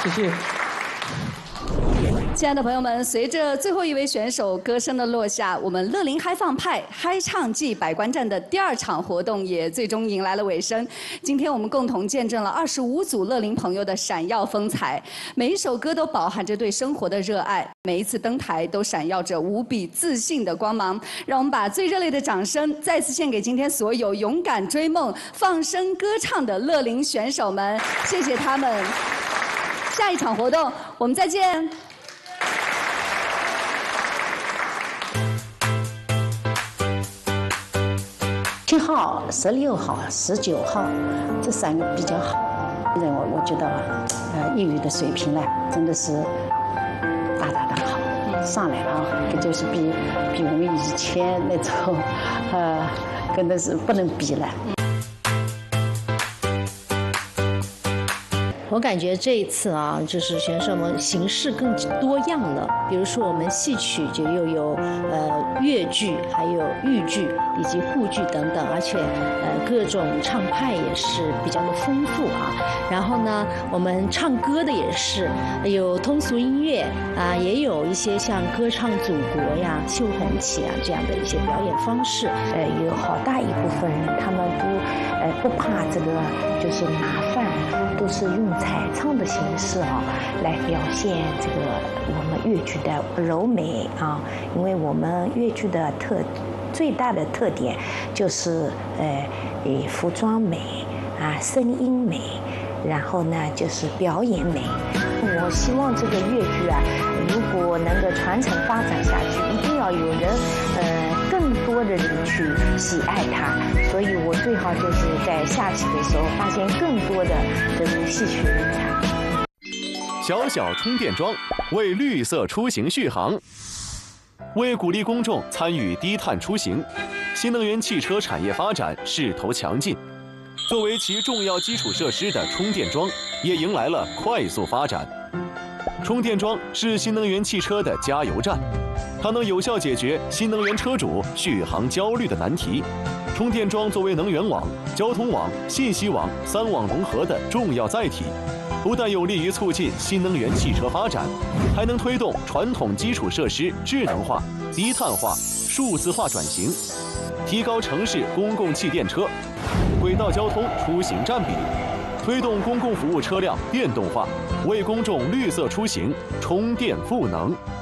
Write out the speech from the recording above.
谢谢。 亲爱的朋友们，随着最后一位选手歌声的落下，我们乐龄嗨放派嗨唱季百官战的第2场活动也最终迎来了尾声。今天我们共同见证了25组乐龄朋友的闪耀风采，每一首歌都饱含着对生活的热爱，每一次登台都闪耀着无比自信的光芒。让我们把最热烈的掌声再次献给今天所有勇敢追梦、放声歌唱的乐龄选手们，谢谢他们。下一场活动我们再见。 7号、16号、19号这3个比较好。我觉得业余的水平呢，真的是大好上来了啊！这就是比我们以前那种真的是不能比了。 我感觉这一次啊，就是选手们形式更多样了。比如说我们戏曲就又有越剧，还有豫剧以及沪剧等等，而且各种唱派也是比较的丰富啊。然后呢，我们唱歌的也是有通俗音乐啊，也有一些像歌唱祖国呀、绣红旗啊这样的一些表演方式。 有好大一部分人，他们不怕这个就是麻烦，都是用彩唱的形式啊来表现这个我们粤剧的柔美啊。因为我们粤剧的最大的特点就是服装美啊，声音美，然后呢就是表演美。我希望这个粤剧啊，如果能够传承发展下去，一定要有人更多的人去喜爱它。所以我最好就是在下棋的时候发现更多的这种戏曲人才。 小小充电桩为绿色出行续航。为鼓励公众参与低碳出行，新能源汽车产业发展势头强劲。作为其重要基础设施的充电桩，也迎来了快速发展。充电桩是新能源汽车的加油站，它能有效解决新能源车主续航焦虑的难题。充电桩作为能源网、交通网、信息网3网融合的重要载体，不但有利于促进新能源汽车发展，还能推动传统基础设施智能化、低碳化、数字化转型，提高城市公共汽电车、轨道交通出行占比，推动公共服务车辆电动化，为公众绿色出行充电赋能。